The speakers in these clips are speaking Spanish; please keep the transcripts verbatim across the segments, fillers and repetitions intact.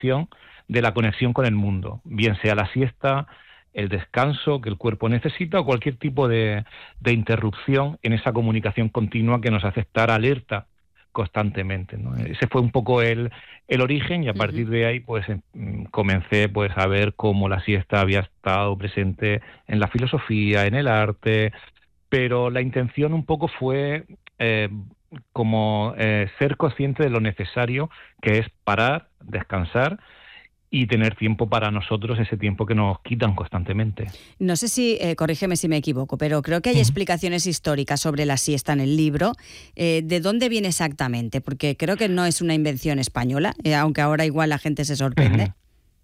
digestión, de la conexión con el mundo, bien sea la siesta, el descanso que el cuerpo necesita o cualquier tipo de, de interrupción en esa comunicación continua que nos hace estar alerta constantemente, ¿no? Ese fue un poco el, el origen, y a partir de ahí pues em, comencé pues a ver cómo la siesta había estado presente en la filosofía, en el arte, pero la intención un poco fue eh, como eh, ser consciente de lo necesario que es parar, descansar y tener tiempo para nosotros, ese tiempo que nos quitan constantemente. No sé si, eh, corrígeme si me equivoco, pero creo que hay explicaciones históricas sobre la siesta en el libro. Eh, ¿De dónde viene exactamente? Porque creo que no es una invención española, eh, aunque ahora igual la gente se sorprende.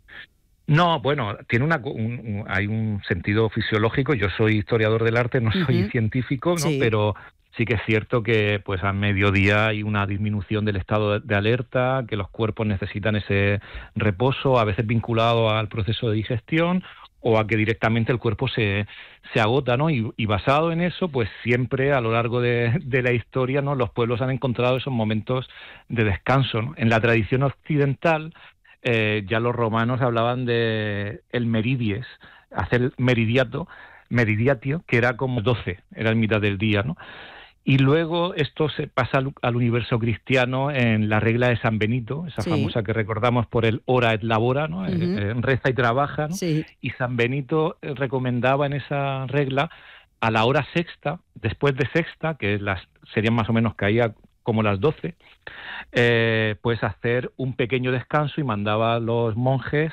No, bueno, tiene una, un, un, hay un sentido fisiológico. Yo soy historiador del arte, no soy uh-huh. científico, ¿no? Sí. Pero sí que es cierto que pues a mediodía hay una disminución del estado de alerta, que los cuerpos necesitan ese reposo, a veces vinculado al proceso de digestión o a que directamente el cuerpo se, se agota, ¿no? Y, y basado en eso, pues siempre a lo largo de, de la historia, ¿no?, los pueblos han encontrado esos momentos de descanso, ¿no? En la tradición occidental, eh, ya los romanos hablaban de el meridies, hacer meridiato, meridiatio, que era como doce, era en mitad del día, ¿no? Y luego esto se pasa al, al universo cristiano en la regla de San Benito, esa sí. famosa que recordamos por el ora et labora, ¿no? Uh-huh. eh, reza y trabaja, ¿no? Sí. Y San Benito recomendaba en esa regla a la hora sexta, después de sexta, que las serían más o menos caía como las doce, eh, pues hacer un pequeño descanso, y mandaba a los monjes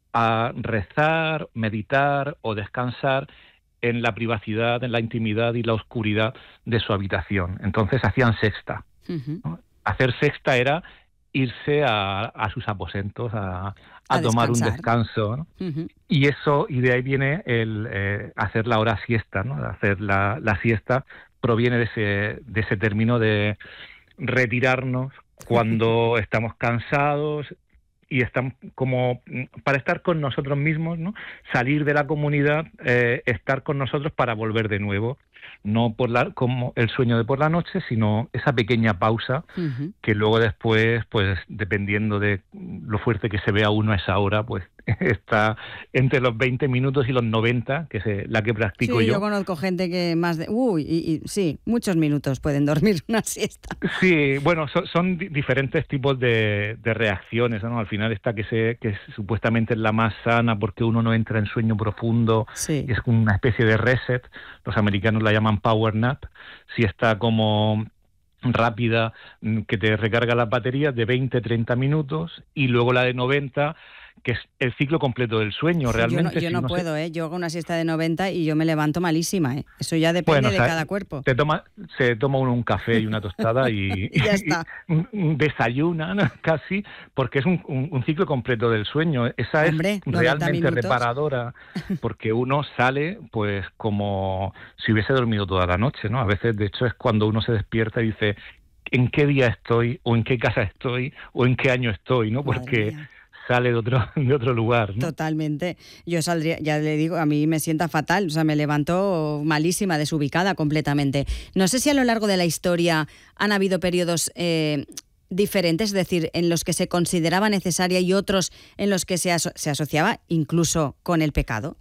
a rezar, meditar o descansar en la privacidad, en la intimidad y la oscuridad de su habitación. Entonces hacían sexta. Uh-huh. ¿no? Hacer sexta era irse a, a sus aposentos a, a, a tomar un descanso, ¿no? Uh-huh. Y eso, y de ahí viene el eh, hacer la hora siesta, ¿no? Hacer la, la siesta proviene de ese, de ese término de retirarnos cuando uh-huh. estamos cansados, y están como para estar con nosotros mismos, ¿no? Salir de la comunidad, eh, estar con nosotros para volver de nuevo, no por la, como el sueño de por la noche, sino esa pequeña pausa uh-huh. que luego después, pues dependiendo de lo fuerte que se vea uno a esa hora, pues está entre los veinte minutos y los noventa, que es la que practico sí, yo. Yo conozco gente que más de... Uy, y, y, sí, muchos minutos pueden dormir una siesta. Sí, bueno, son, son diferentes tipos de, de reacciones, ¿no? Al final está que, se, que supuestamente es la más sana porque uno no entra en sueño profundo, sí. y es una especie de reset. Los americanos la llaman power nap. Si está como rápida, que te recarga las baterías de veinte a treinta minutos, y luego la de noventa, que es el ciclo completo del sueño. Sí, realmente. Yo no, yo si no uno puedo, se... ¿eh? Yo hago una siesta de noventa y yo me levanto malísima, ¿eh? Eso ya depende bueno, de o sea, cada cuerpo. Se toma, se toma uno un café y una tostada y, y ya está. Y desayuna, ¿no? Casi, porque es un, un, un ciclo completo del sueño. Esa Hombre, es realmente reparadora, porque uno sale pues como si hubiese dormido toda la noche, ¿no? A veces, de hecho, es cuando uno se despierta y dice ¿en qué día estoy? ¿O en qué casa estoy? ¿O en qué año estoy? ¿no? Porque sale de otro, de otro lugar, ¿no? Totalmente. Yo saldría, ya le digo, a mí me sienta fatal, o sea, me levanto malísima, desubicada completamente. No sé si a lo largo de la historia han habido periodos eh, diferentes, es decir, en los que se consideraba necesaria y otros en los que se, aso- se asociaba incluso con el pecado.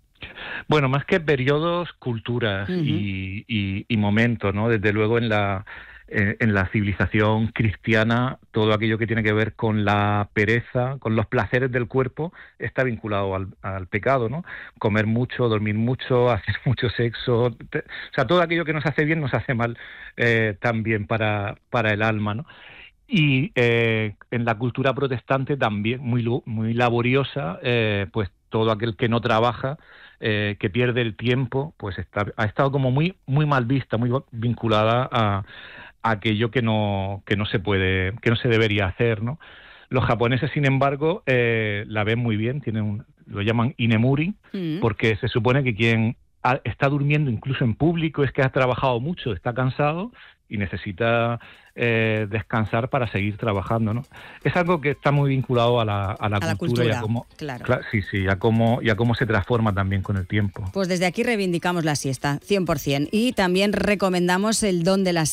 Bueno, más que periodos, culturas uh-huh. y, y, y momentos, ¿no? Desde luego en la... en la civilización cristiana, todo aquello que tiene que ver con la pereza, con los placeres del cuerpo, está vinculado al, al pecado, ¿no? Comer mucho, dormir mucho, hacer mucho sexo, te, o sea, todo aquello que nos hace bien nos hace mal eh, también para, para el alma, ¿no? Y eh, en la cultura protestante también, muy, muy laboriosa, eh, pues todo aquel que no trabaja, eh, que pierde el tiempo, pues está, ha estado como muy, muy mal vista, muy vinculada a aquello que no que no se puede, que no se debería hacer, ¿no? Los japoneses, sin embargo, eh, la ven muy bien, tienen un, lo llaman inemuri, mm. porque se supone que quien ha, está durmiendo incluso en público es que ha trabajado mucho, está cansado y necesita eh, descansar para seguir trabajando, ¿no? Es algo que está muy vinculado a la, a la, a cultura, la cultura y a cómo, claro. Cla- sí, sí, a cómo, y a cómo se transforma también con el tiempo. Pues desde aquí reivindicamos la siesta, cien por ciento, y también recomendamos El don de la siesta.